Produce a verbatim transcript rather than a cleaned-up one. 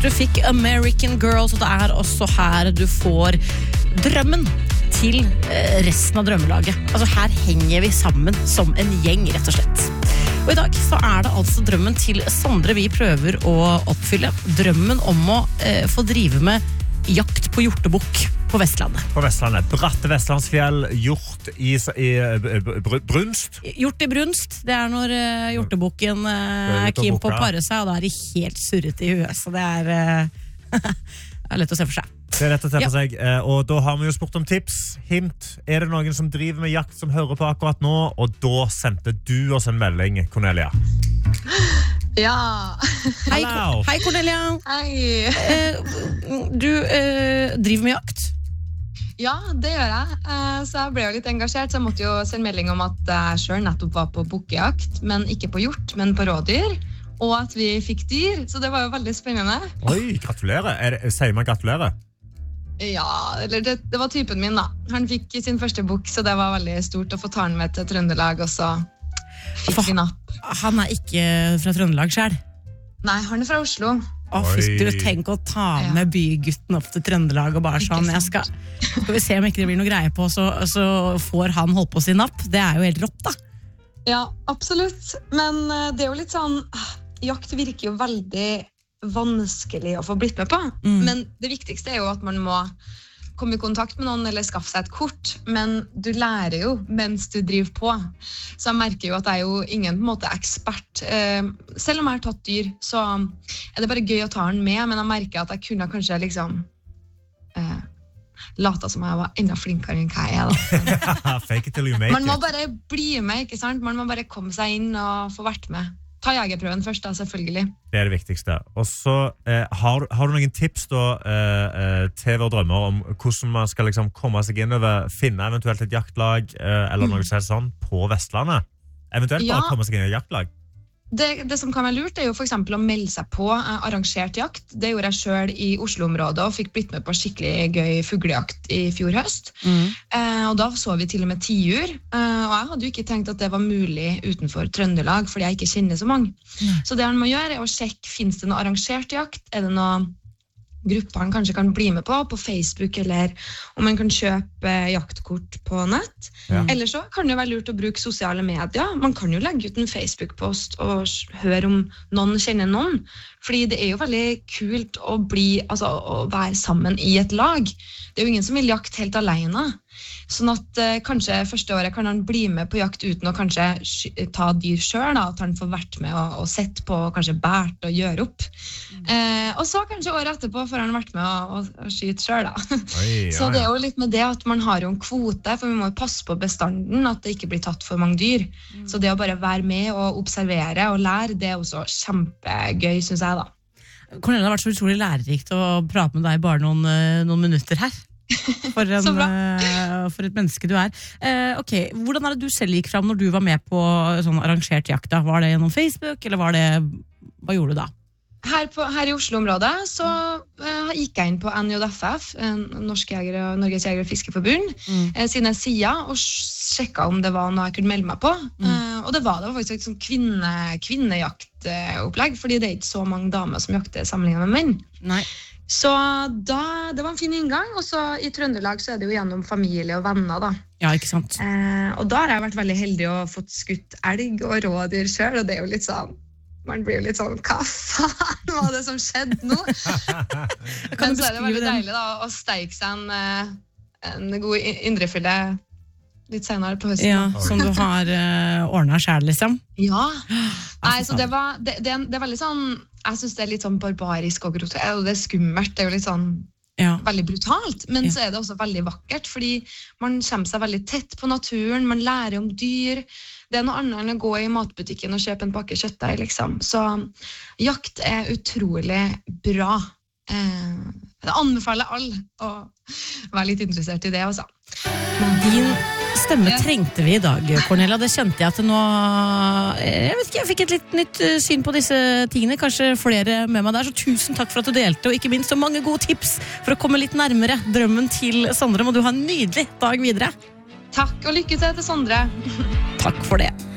Du fikk American Girl, så det er også her du får drømmen til resten av drømmelaget. Altså her henger vi sammen som en gjeng, rett og slett. Og i dag så er det altså drømmen til Sondre vi prøver å oppfylle. Drømmen om å eh, få drive med jakt på hjortebukk på Vestlandet. På Vestlandet. Bratte Vestlandsfjell, hjort i, i br brunst. Hjort i brunst, det er når uh, hjortebukken uh, er keen på å pare seg, og da er de helt surret i huet, så det er, uh, det er lett å se for seg. Det er lett å se for seg, ja. Og da har vi jo spurt om tips. Hint, er det noen som driver med jakt som hører på akkurat nå? Og da sendte du oss en melding, Cornelia. Ja. Hei, hei Cornelia. Hei. Eh, du eh, driver med jakt? Ja, det gjør jeg. Eh, så jeg ble jo litt engasjert, så jeg måtte jo sende melding om at jeg selv nettopp var på bukkejakt, men ikke på hjort, men på rådyr. Og at vi fikk dyr, så det var jo veldig spennende. Oi, gratulerer. Er det, sier man gratulerer? Ja, eller det, det var typen min da. Han fikk sin første bukk, så det var veldig stort å få ta den med til Trøndelag, og så fikk vi napp. Han er ikke fra Trøndelag selv? Nei, han er fra Oslo. Å, fikk du tenke å ta med bygutten opp til Trøndelag og bare sånn, jeg skal, skal vi se om ikke det blir noe greie på, så, så får han holdt på sin napp. Det er jo helt rått da. Ja, absolutt. Men det er jo litt sånn, jakt virker jo veldig vanskelig å få blitt med på, mm. men det viktigste er jo at man må komme i kontakt med noen eller skaffe seg et kort, men du lærer jo mens du driver på. Så jeg merker jo at jeg er jo ingen på en måte ekspert. Eh, selv om jeg har tatt dyr, så er det bare gøy å ta den med, men jeg merker at jeg kunne kanskje liksom eh, late som jeg var enda flinkere enn hva jeg er da. Fake it till you make it. Man må bare bli med, ikke sant? Man må bare komme seg inn og få vært med. Ta jegerprøven først da, selvfølgelig. Det er det viktigste. Og så eh, har, har du noen tips da, eh, til våre drømmer om hvordan man skal liksom, komme seg inn over, finne eventuelt et jaktlag, eh, eller noe sånn, på Vestlandet? Eventuelt ja. bare komme seg inn i et jaktlag? Det, det som kan være lurt er jo for eksempel å melde seg på eh, arrangert jakt. Det gjorde jeg selv i Oslo-området og fikk blitt med på skikkelig gøy fuglejakt i fjor høst. Mm. Eh, og da så vi til og med tiur. Eh, og jeg hadde jo ikke tenkt at det var mulig utenfor Trøndelag, fordi jeg ikke kjenner så mange. Mm. Så det han må gjøre er å sjekke, finnes det noe arrangert jakt? Er det noe grupper han kanskje kan bli med på, på Facebook, eller om man kan kjøpe jaktkort på nett. Ja. Eller så kan det være lurt å bruke sosiale medier. Man kan jo legge ut en Facebook-post og høre om noen kjenner noen. Fordi det er jo veldig kult å, bli, altså, å være sammen i et lag. Det er jo ingen som vil jakte helt alene. Sånn at eh, kanskje første året kan han bli med på jakt uten å kanskje ta dyr selv, da, at han får vært med og, og sett på, kanskje bært og gjøre opp. Mm. Eh, og så kanskje året etterpå får han vært med og, og, og skyte selv da. Oi, ja, så det er jo litt med det at man har jo en kvote, for vi må jo passe på bestanden, at det ikke blir tatt for mange dyr. Mm. Så det å bare være med og observere og lære, det er også kjempegøy, synes jeg da. Cornelia, det har vært så utrolig lærerikt å prate med deg bare noen, noen minutter her. For, en, uh, for et menneske du er. Uh, ok, hvordan er det du selv gikk fram når du var med på sånn arrangert jakt da? Var det gjennom Facebook, eller var det, hva gjorde du da? Her, på, her i Oslo-området så uh, gikk jeg inn på N J F F, Norske Jegere og Norges Jeger- og Fiskerforbund, mm. uh, sine sider, og sjekket om det var noe jeg kunne melde meg på. Mm. Uh, og det var, det var faktisk et sånn kvinne, kvinnejaktopplegg, fordi det er ikke så mange damer som jakter sammenlignet med menn. Nei. Så da, det var en fin inngang, og så i Trøndelag så er det jo gjennom familie og venner da. Ja, ikke sant? Eh, og da har jeg vært veldig heldig og fått skutt elg og rådyr selv, og det er jo litt sånn, man blir jo litt sånn, hva faen var det som skjedde nå? Men så er det veldig deilig da, å steike seg en, en god indrefilet litt senere på høsten. Ja, som du har uh, ordnet selv, liksom. Ja. Nei, så det var, det, det, det er veldig sånn, jeg synes det er litt sånn barbarisk og groteskt, og det er skummelt, det er jo litt sånn, ja. Veldig brutalt, men ja. Så er det også veldig vakkert, fordi man kommer seg veldig tett på naturen, man lærer om dyr, det er noe annet enn å gå i matbutikken og kjøpe en pakke kjøttdeig, liksom. Så jakt er utrolig bra. Eh, jeg anbefaler alle å være litt interessert i det også. Din stemme trengte vi i dag, Cornelia. Det kjente jeg at nå, jeg vet ikke, jeg fikk et litt nytt syn på disse tingene, kanskje flere med meg der, så tusen takk for at du delte, og ikke minst så mange gode tips for å komme litt nærmere drømmen til Sondre. Må du ha en nydelig dag videre. Takk, og lykke til til Sondre. Takk for det.